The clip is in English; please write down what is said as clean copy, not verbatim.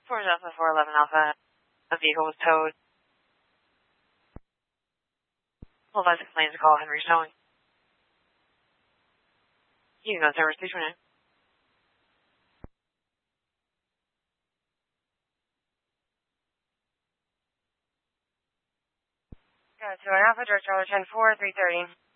4 Delta 411 Alpha. A vehicle was towed. Hold on, explains the call. Henry Stone. You can go service 229. Got to an Alpha, direct Charlie 10-4, 330.